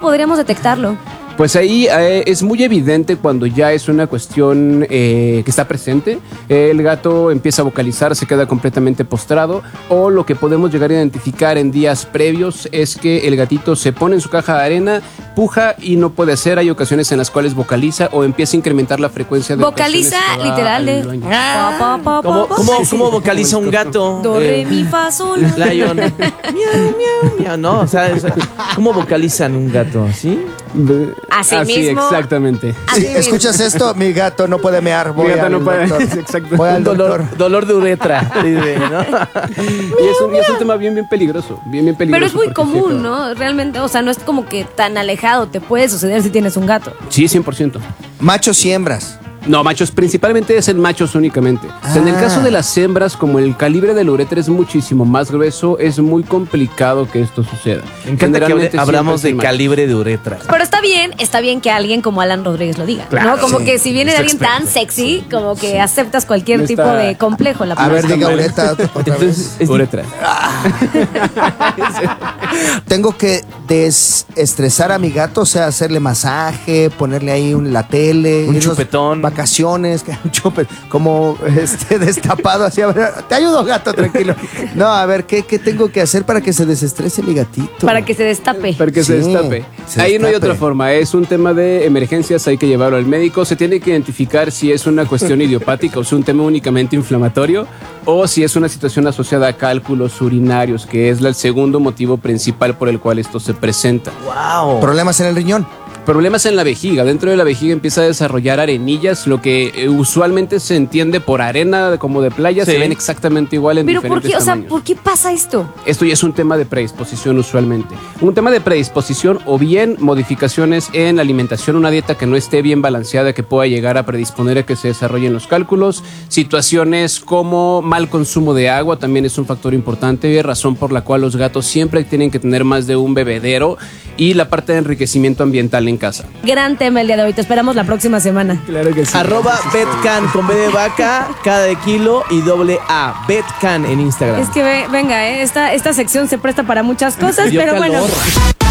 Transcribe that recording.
podríamos detectarlo? Pues ahí es muy evidente cuando ya es una cuestión que está presente. El gato empieza a vocalizar, se queda completamente postrado, o lo que podemos llegar a identificar en días previos es que el gatito se pone en su caja de arena, puja y no puede hacer. Hay ocasiones en las cuales vocaliza o empieza a incrementar la frecuencia de vocaliza literal de ¿Cómo vocaliza un gato? Do, re, mi, fa, sol. Lion. Miau, miau, miau. No, o sea, ¿cómo vocalizan un gato? ¿Sí? Así mismo. Exactamente. Sí, ¿escuchas esto? Mi gato no puede mear. Mi gato no puede. Voy al doctor. Dolor de uretra. Dice, ¿no? Y es un tema bien peligroso. Bien peligroso. Pero es muy porque común, ¿no? Realmente, o sea, no es como que tan alejado. Te puede suceder si tienes un gato. Sí, 100%. Machos y hembras. No, machos, principalmente es en machos únicamente. O sea, en el caso de las hembras, como el calibre del uretra es muchísimo más grueso, es muy complicado que esto suceda. Me encanta que hablamos de calibre de uretra. Pero está bien que alguien como Alan Rodríguez lo diga, claro, ¿no? Como sí, que si viene de alguien tan sexy, como que aceptas cualquier tipo de complejo. A ver, diga uretra otra vez. Uretra. Tengo que desestresar a mi gato, o sea, hacerle masaje, ponerle ahí la tele. Un chupetón. Vacaciones, un chupet, como destapado así. A ver, te ayudo, gato, tranquilo. No, a ver, ¿qué tengo que hacer para que se desestrese mi gatito? Para que se destape. Para que se destape. Ahí no hay otra forma. Es un tema de emergencias, hay que llevarlo al médico. Se tiene que identificar si es una cuestión idiopática o es un tema únicamente inflamatorio, o si es una situación asociada a cálculos urinarios, que es el segundo motivo principal por el cual esto se presenta. ¡Wow! Problemas en el riñón. Problemas en la vejiga. Dentro de la vejiga empieza a desarrollar arenillas, lo que usualmente se entiende por arena como de playa, sí. Se ven exactamente igual en Pero diferentes ¿por qué? tamaños. O sea, ¿por qué pasa esto? Esto ya es un tema de predisposición usualmente. Un tema de predisposición o bien modificaciones en la alimentación, una dieta que no esté bien balanceada, que pueda llegar a predisponer a que se desarrollen los cálculos. Situaciones como mal consumo de agua también es un factor importante, razón por la cual los gatos siempre tienen que tener más de un bebedero, y la parte de enriquecimiento ambiental en casa. Gran tema el día de hoy. Te esperamos la próxima semana. Claro que sí. @betcan con B de vaca, K de kilo y AA. Betcan en Instagram. Es que venga, esta sección se presta para muchas cosas, Dio pero calor. bueno.